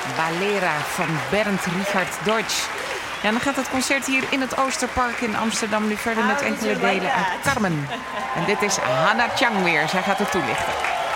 Balera van Bernd Richard Deutsch. Ja, dan gaat het concert hier in het Oosterpark in Amsterdam nu verder met enkele delen uit Carmen. En dit is Hannah Chang weer. Zij gaat het toelichten.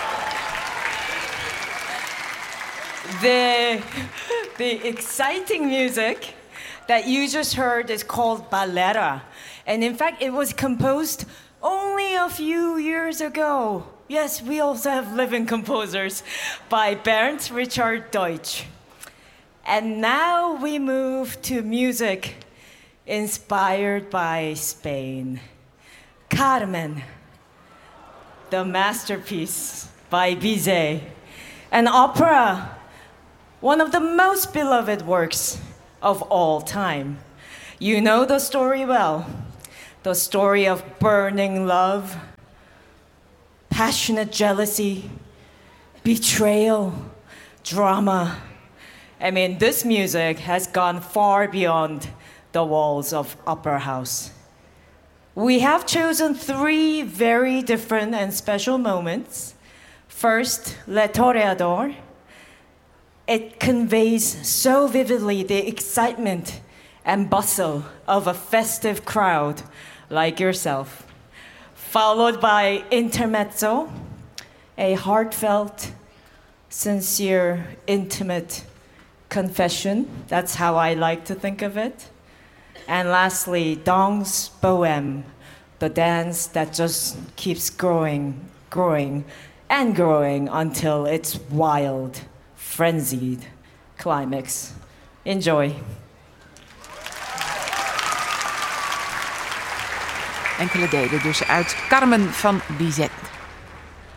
The exciting music that you just heard is called Balera. And in fact, it was composed only a few years ago. Yes, we also have living composers by Bernd Richard Deutsch. And now we move to music inspired by Spain. Carmen, the masterpiece by Bizet. An opera, one of the most beloved works of all time. You know the story well. The story of burning love, passionate jealousy, betrayal, drama. I mean, this music has gone far beyond the walls of Opera House. We have chosen 3 very different and special moments. First, Le Toreador. It conveys so vividly the excitement and bustle of a festive crowd like yourself. Followed by Intermezzo, a heartfelt, sincere, intimate confession. That's how I like to think of it. And lastly, Danse Bohème, the dance that just keeps growing, and growing until its wild, frenzied climax. Enjoy. Enkele delen dus uit Carmen van Bizet.